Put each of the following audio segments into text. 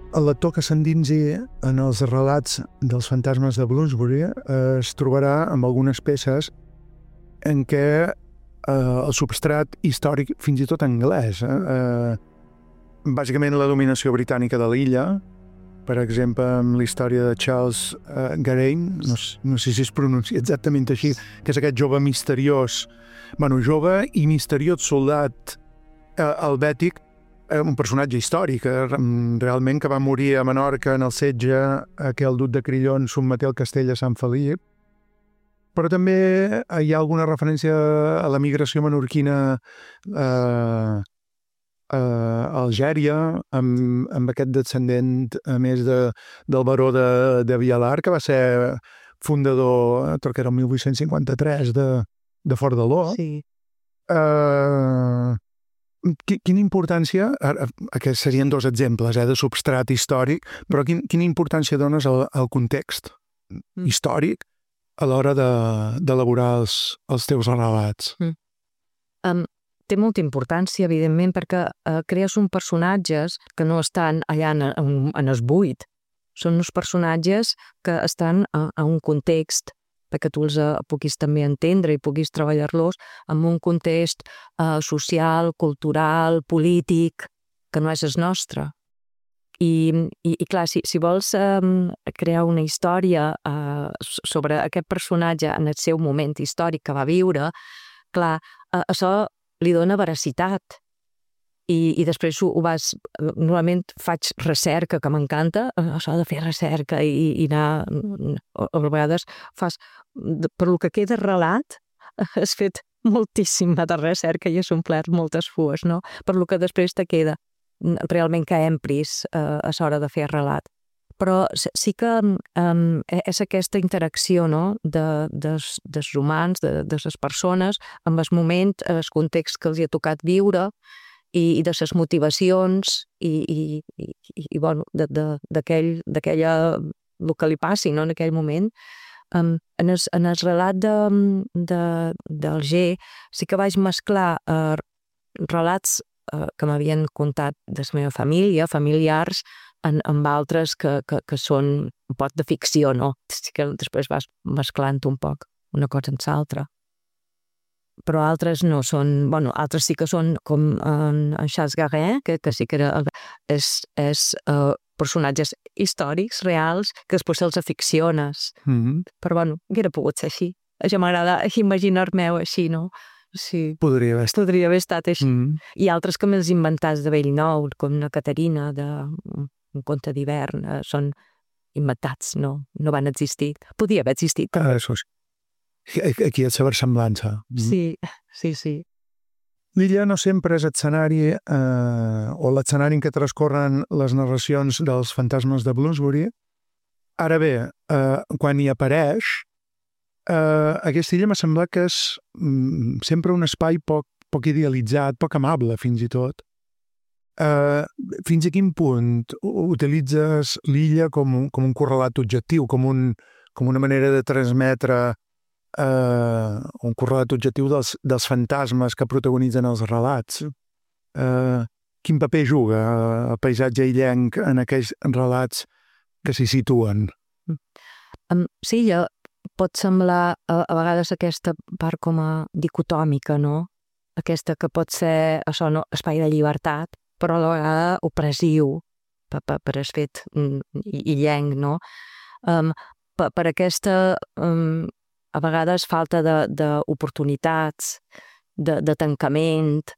El lector que s'endinsi en els relats dels fantasmes de Bloomsbury es trobarà amb algunes peces en què el substrat històric, fins i tot anglès, bàsicament la dominació britànica de l'illa, per exemple, amb la història de Charles Garaine, no sé si es pronuncia exactament així, que és aquest jove misteriós, jove i misteriós soldat helvètic, un personatge històric, realment, que va morir a Menorca en el setge a què el duc de Crillon sotmeté el castell de Sant Felip. Però també hi ha alguna referència a la migració menorquina a Algèria, amb aquest descendent, a més del baró de Vialar, que va ser fundador, crec que era el 1853, de Fort de l'O. Sí. Quina importància, aquests serien dos exemples de substrat històric, però quina importància dones al context històric a l'hora d'elaborar els teus relats? Té molta importància, evidentment, perquè crees uns personatges que no estan allà en el buit. Són uns personatges que estan en un context perquè tu els puguis també entendre i puguis treballar-los en un context social, cultural, polític, que no és el nostre. I clar, si vols crear una història sobre aquest personatge en el seu moment històric que va viure, clar, això li dona veracitat. I després ho vas... Normalment faig recerca, que m'encanta, això de fer recerca i anar... A vegades fas... Per lo que queda relat, has fet moltíssima de recerca i has omplert moltes fues, no? Per lo que després te queda realment que empris a l'hora de fer relat. Però sí que és aquesta interacció, no?, dels humans, de les persones, amb el moment, el context que els hi ha tocat viure, i de les motivacions i d'aquella el que li passi, no?, en aquell moment. En el relat d'Alger sí que vaig mesclar relats que m'havien contat de la meva família, familiars, amb altres que són un poc de ficció, no? Sí que després vas mesclant un poc una cosa amb l'altra. Però altres no són... Bueno, altres sí que són com en Charles Garaine, que sí que és personatges històrics, reals, que després se'ls aficciones. Però, bueno, hauria pogut ser així. Ja m'agrada imaginar-me així, no? Sí. Podria haver estat així. I altres que me'ls inventats de bell nou, com una Caterina, d'un conte d'hivern, són inventats, no van existir. Podia haver existit. Això sí. Aquí és la versemblança. Sí. L'illa no sempre és escenari o l'escenari en què transcorren les narracions dels fantasmes de Bloomsbury. Ara bé, quan hi apareix, aquesta illa m'ha semblat que és sempre un espai poc idealitzat, poc amable, fins i tot. Fins a quin punt utilitzes l'illa com un correlat objectiu, com una manera de transmetre un correlat objectiu dels fantasmes que protagonitzen els relats? Quin paper juga el paisatge illenc en aquells relats que s'hi situen? Sí, pot semblar a vegades aquesta part com a dicotòmica, no? Aquesta que pot ser això, no? Espai de llibertat, però a la vegada opressiu per el fet illenc, no? Per aquesta... a vegades falta d'oportunitats, de tancament,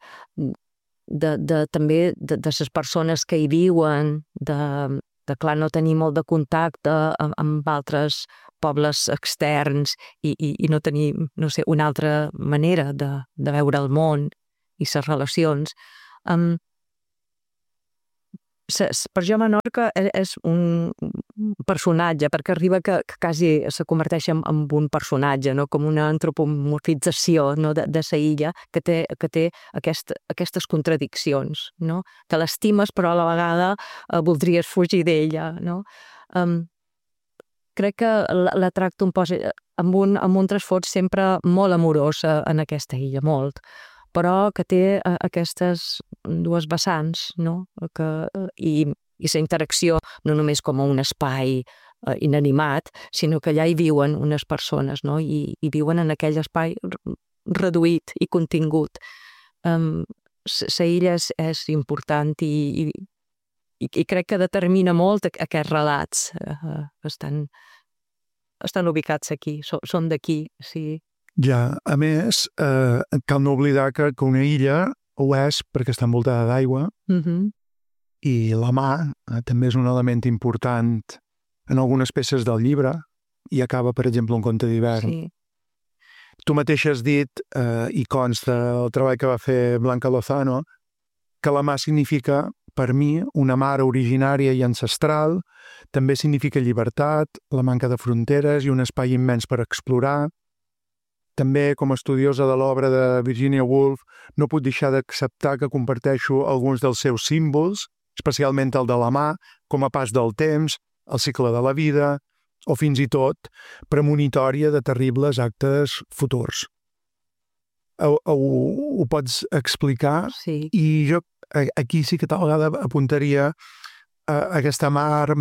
també de les persones que hi viuen, de clar, no tenir molt de contacte amb altres pobles externs i no tenir, no sé, una altra manera de veure el món i les relacions. Per jo Menorca és un personatge, perquè arriba que quasi se converteix en un personatge, no? Com una antropomorfització, no? de la illa que té aquestes contradiccions, no? Que l'estimes però a la vegada voldries fugir d'ella, no? Crec que la tracto amb un trasfons sempre molt amorós en aquesta illa, molt, però que té aquestes dues vessants, no? I i la interacció no només com un espai inanimat, sinó que allà hi viuen unes persones, no? I viuen en aquell espai reduït i contingut. La illa és important i crec que determina molt aquests relats. Estan ubicats aquí, són d'aquí, sí. Ja, a més, cal no oblidar que una illa ho és perquè està envoltada d'aigua i la mà també és un element important en algunes peces del llibre i acaba, per exemple, un conte d'hivern. Sí. Tu mateix has dit, i consta el treball que va fer Blanca Lozano, que la mà significa, per mi, una mare originària i ancestral, també significa llibertat, la manca de fronteres i un espai immens per explorar. També, com a estudiosa de l'obra de Virginia Woolf, no puc deixar d'acceptar que comparteixo alguns dels seus símbols, especialment el de la mà, com a pas del temps, el cicle de la vida, o fins i tot premonitòria de terribles actes futurs. Ho pots explicar? Sí. I jo aquí sí que tal vegada apuntaria aquesta mare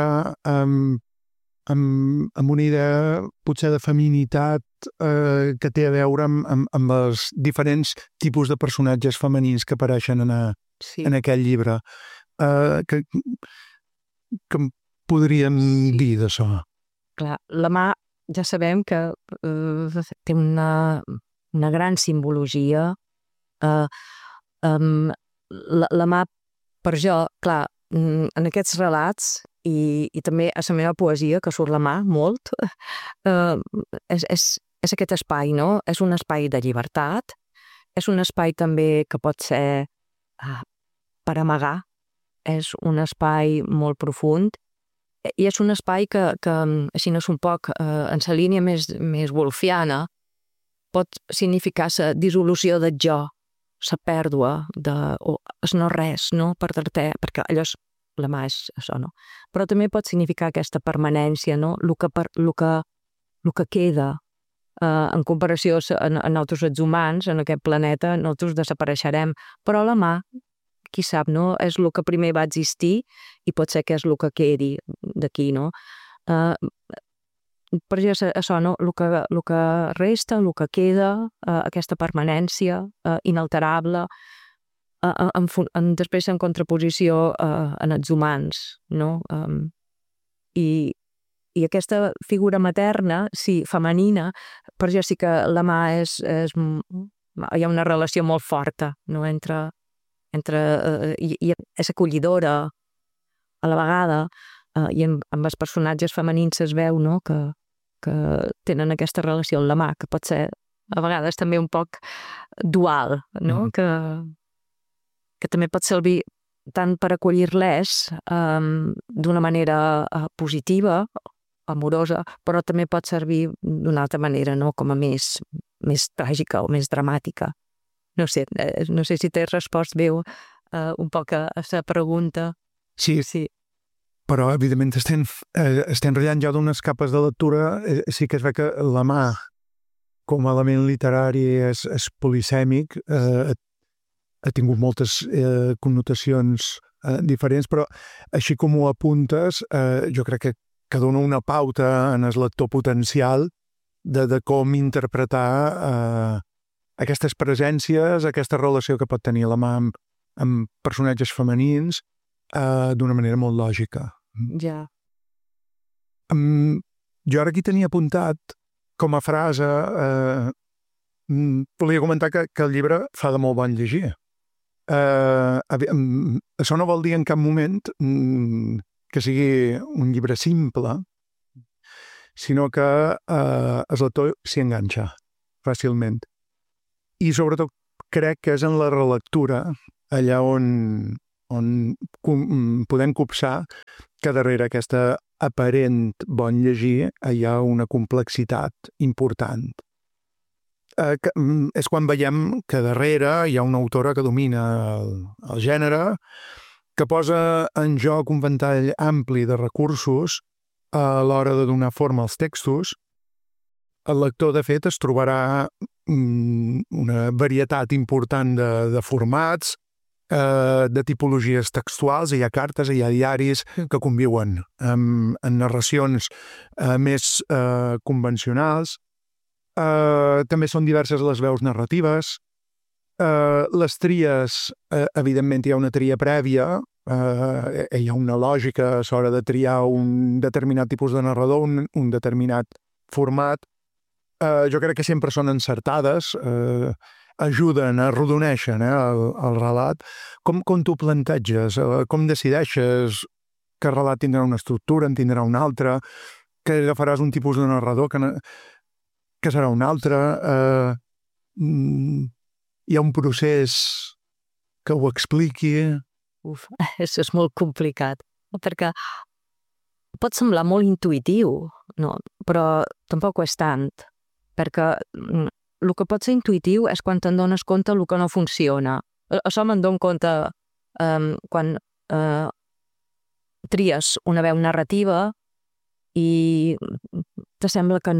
amb una idea potser de feminitat que té a veure amb els diferents tipus de personatges femenins que apareixen en aquest llibre. Que podríem dir d'això? Clar, la mà ja sabem que té una gran simbologia. La mà, per jo, clar, en aquests relats i també a la meva poesia, que surt la mà molt, és aquest espai, no? És un espai de llibertat, és un espai també que pot ser per amagar, és un espai molt profund i és un espai que així no és un poc en la línia més wolfiana, pot significar la dissolució del jo, la pèrdua, o el no res, no? Perdre-te, perquè allò la mà és això, no? Però també pot significar aquesta permanència, no? El que queda en comparació a nosaltres els humans, en aquest planeta, nosaltres desapareixerem, però la mà, qui sap, no? És el que primer va existir i pot ser que és el que quedi d'aquí, no? Per això, no? El que resta, el que queda, aquesta permanència inalterable, després en contraposició en els humans, no? I aquesta figura materna, sí, femenina, per jo sí que la mà hi ha una relació molt forta, no? I és acollidora a la vegada, i amb els personatges femenins es veu, no? que tenen aquesta relació amb la mà, que pot ser a vegades també un poc dual, no? Que també pot servir tant per acollir-les d'una manera positiva, amorosa, però també pot servir d'una altra manera, no? Com a més tràgica o més dramàtica. No sé si t'he respost bé un poc a la pregunta. Sí, però evidentment estem ratllant ja d'unes capes de lectura. Sí que es ve que la mà com a element literari és polisèmic, ha tingut moltes connotacions diferents, però així com ho apuntes, jo crec que dona una pauta en el lector potencial de com interpretar aquestes presències, aquesta relació que pot tenir la mà amb personatges femenins d'una manera molt lògica. Ja. Jo ara aquí tenia apuntat com a frase, volia comentar que el llibre fa de molt bon llegir. Això no vol dir en cap moment que sigui un llibre simple, sinó que el lector s'hi enganxa fàcilment. I sobretot crec que és en la relectura allà on podem copsar que darrere aquesta aparent bon llegir hi ha una complexitat important. És quan veiem que darrere hi ha una autora que domina el gènere, que posa en joc un ventall ampli de recursos a l'hora de donar forma als textos. El lector, de fet, es trobarà una varietat important de formats, de tipologies textuals, hi ha cartes, hi ha diaris que conviuen en narracions més convencionals. També són diverses les veus narratives. Les tries, evidentment hi ha una tria prèvia, hi ha una lògica a l'hora de triar un determinat tipus de narrador, un determinat format. Jo crec que sempre són encertades, ajuden, arrodoneixen el relat. Com t'ho planteges? Com decideixes que el relat tindrà una estructura, en tindrà una altra, que agafaràs un tipus de narrador que serà un altre? Hi ha un procés que ho expliqui? Això és molt complicat, perquè pot semblar molt intuïtiu, no? Però tampoc ho és tant, perquè el que pot ser intuïtiu és quan te'n dones compte el que no funciona. Això me'n dono compte quan tries una veu narrativa i te sembla que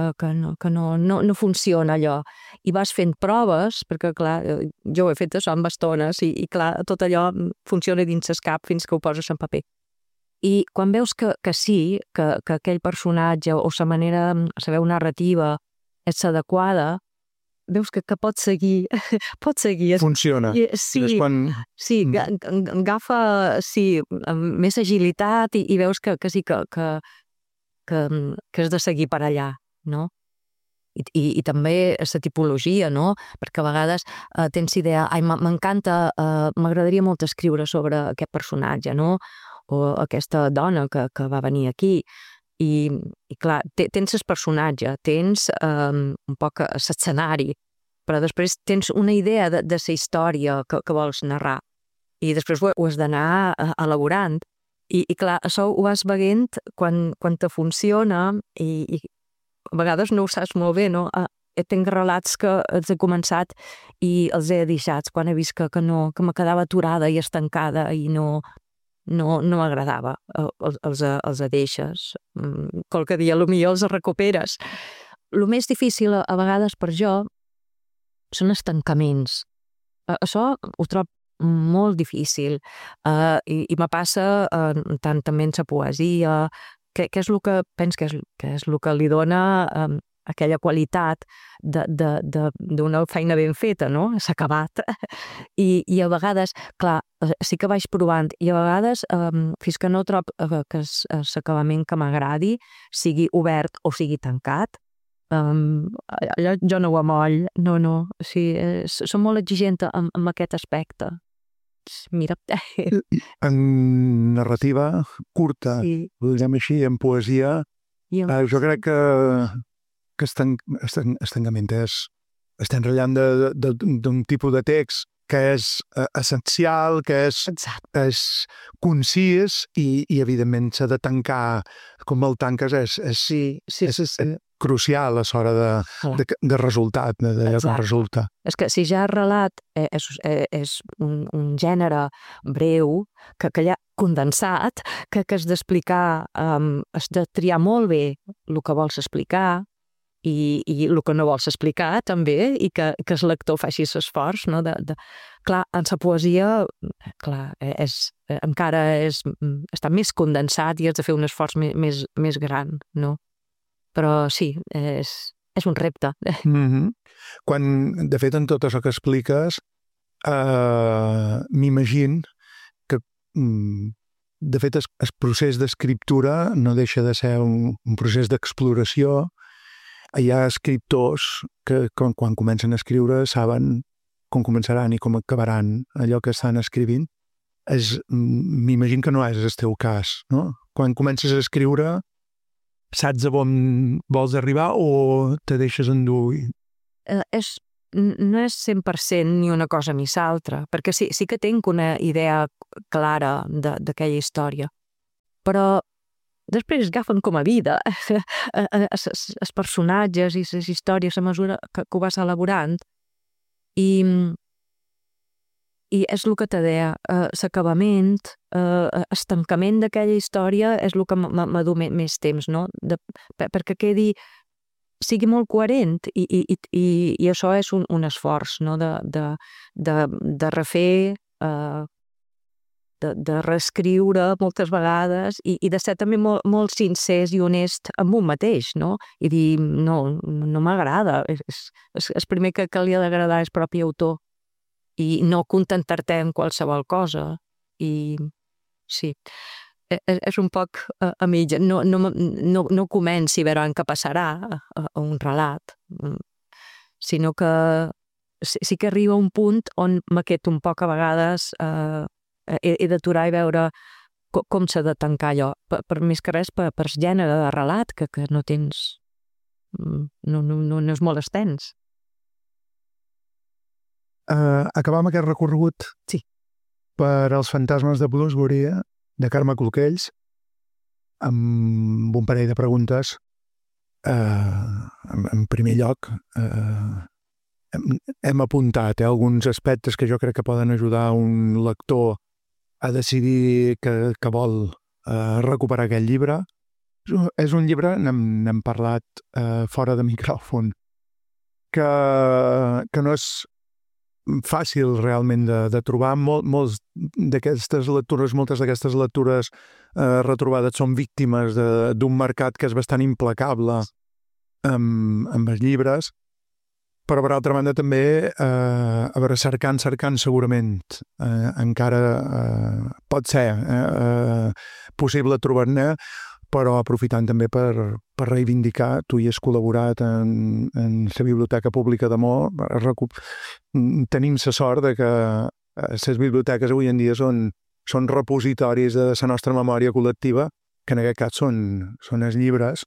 no funciona allò. I vas fent proves, perquè clar, jo ho he fet això amb estones i clar, tot allò funciona dins el cap fins que ho poses en paper. I quan veus que sí, que aquell personatge o la manera, la veu narrativa és adequada, veus que pot seguir. Funciona. Sí, agafa més agilitat i veus que sí que has de seguir per allà, no? I també la tipologia, no? Perquè a vegades tens idea, m'encanta, m'agradaria molt escriure sobre aquest personatge, no? O aquesta dona que va venir aquí. I clar, tens el personatge, tens un poc l'escenari, però després tens una idea de la història que vols narrar. I després ho has d'anar elaborant. I clar, això ho vas veient quan te funciona i a vegades no ho saps molt bé, no? Tinc relats que els he començat i els he deixat quan he vist que me quedava aturada i estancada i no m'agradava. Els deixes. Qualque dia potser els recuperes. El més difícil a vegades per jo són els tancaments. Això ho trobo molt difícil i me passa tant també en la poesia, que és el que penso que és el que li dona aquella qualitat d'una feina ben feta, no? S'ha acabat. I a vegades, clar, sí que vaig provant, i a vegades, fins que no trob que l'acabament que m'agradi sigui obert o sigui tancat, allò jo no ho amoll, no. Sí, som molt exigents amb aquest aspecte. Mira. En narrativa curta, ho diguem així, en poesia, jo crec que estancament estem ratllant d'un tipus de text que és essencial, que és concís i evidentment s'ha de tancar. Com el tanques és crucial a l'hora de resultat, de resulta. És que si ja el relat és un gènere breu, que hi ha condensat, que has d'explicar, has de triar molt bé el que vols explicar i el que no vols explicar també, i que el lector faci l'esforç, no? Clar, en la poesia encara està més condensat i has de fer un esforç més gran, no? Però sí, és un repte. Quan, de fet, en tot això que expliques, m'imagino que, de fet, el procés d'escriptura no deixa de ser un procés d'exploració. Hi ha escriptors que, quan comencen a escriure, saben com començaran i com acabaran allò que estan escrivint. M'imagino que no és el teu cas, no? Quan comences a escriure, saps a on vols arribar o te deixes endur? No és 100% ni una cosa ni l'altra, perquè sí que tinc una idea clara d'aquella història, però després agafen com a vida els personatges i les històries a mesura que ho vas elaborant i és el que te deia, l'acabament, el tancament d'aquella història és el que m'ha dut més temps, no? Perquè sigui molt coherent i això és un esforç, no? De refer de reescriure moltes vegades i de ser també molt sincers i honest amb un mateix, no? I dir, no m'agrada. El primer que li ha d'agradar és propi autor i no contentar-te amb qualsevol cosa. I sí, és un poc a mitja. No comenci veurant què passarà a un relat, sinó que sí que arriba un punt on m'aqueto un poc a vegades he d'aturar i veure com s'ha de tancar allò, per més que res per gènere de relat, que no tens... no és molt extens. Acabam aquest recorregut per Els fantasmes de Bloomsbury, de Carme Cloquells, amb un parell de preguntes. En primer lloc, hem apuntat alguns aspectes que jo crec que poden ajudar un lector a decidir que vol recuperar aquest llibre. És un llibre, n'hem parlat fora de micròfon, que no és fàcil realment de trobar. Moltes d'aquestes lectures retrobades són víctimes d'un mercat que és bastant implacable amb els llibres, però per altra banda també cercant segurament encara pot ser possible trobar-ne, però aprofitant també per reivindicar. Tu hi has col·laborat en la Biblioteca Pública de Mó. Tenim la sort de que les biblioteques avui en dia són repositoris de la nostra memòria col·lectiva, que en aquest cas són els llibres.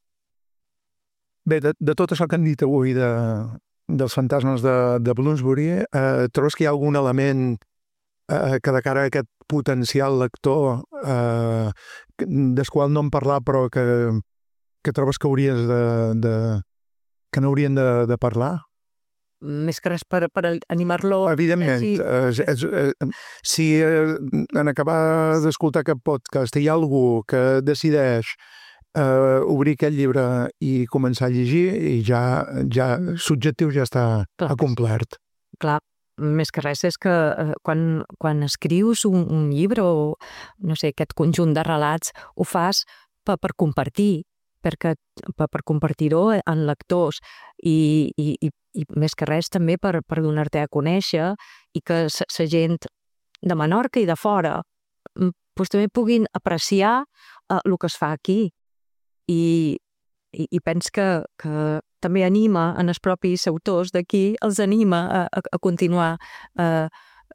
Bé, de tot això que han dit avui dels fantasmes de Bloomsbury, trobes que hi ha algun element que de cara a aquest potencial lector del qual no hem parlat però que trobes que que n'haurien de parlar? Més que res per animar-lo. Evidentment, si en acabar d'escoltar aquest podcast hi ha algú que decideix obrir aquest llibre i començar a llegir, i ja l'objectiu ja està acomplert. Clar, més que res és que quan escrius un llibre o, no sé, aquest conjunt de relats, ho fas per compartir, per compartir-ho en lectors i més que res també per donar-te a conèixer i que la gent de Menorca i de fora també puguin apreciar el que es fa aquí. I penso que també anima en els propis autors d'aquí, els anima a continuar la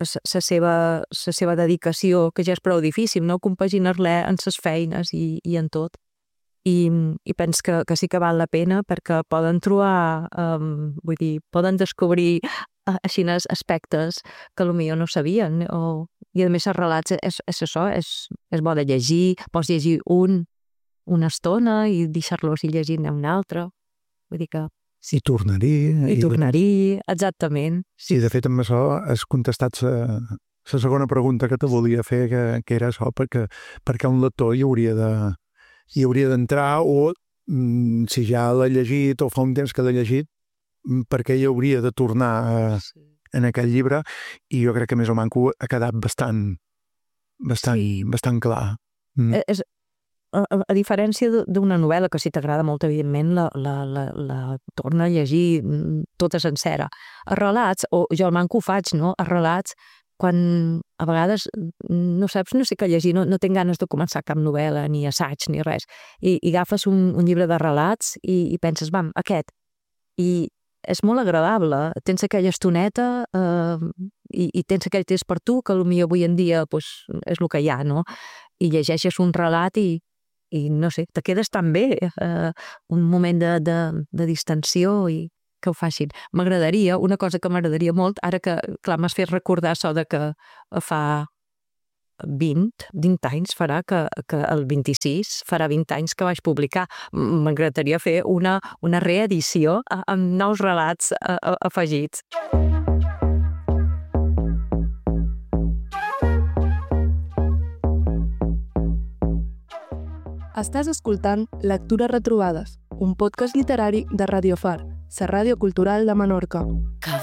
seva dedicació, que ja és prou difícil, no? Compaginar-la en les feines i en tot. I penso que sí que val la pena perquè poden trobar, poden descobrir així aspectes que potser no sabien. I a més els relats és això, és bo de llegir, pots llegir una estona i deixar-los i llegint un altre. Vull dir que... I tornaria, exactament. Sí, de fet, amb això has contestat la segona pregunta que te volia fer, que era això, perquè un lector hi hauria d'entrar, o si ja l'ha llegit o fa un temps que l'ha llegit, perquè hi hauria de tornar en aquest llibre, i jo crec que més o menys ha quedat bastant clar. A diferència d'una novel·la que si t'agrada molt, evidentment, la torna a llegir tota sencera. Els relats, o jo el manco ho faig, no? Els relats, quan a vegades no sé què llegir, no tinc ganes de començar cap novel·la, ni assaig, ni res, i agafes un llibre de relats i penses, aquest. I és molt agradable, tens aquella estoneta i tens aquell temps per tu, que potser avui en dia és el que hi ha, no? I llegeixes un relat i no sé, te quedes tan bé, un moment de distensió i que ho facin. M'agradaria, una cosa que m'agradaria molt, ara que, clar, m'has fet recordar això de que fa 20 anys farà, que el 26 farà 20 anys que vaig publicar. M'agradaria fer una reedició amb nous relats afegits. Estàs escoltant Lectures Retrobades, un podcast literari de Radio Far, la ràdio cultural de Menorca.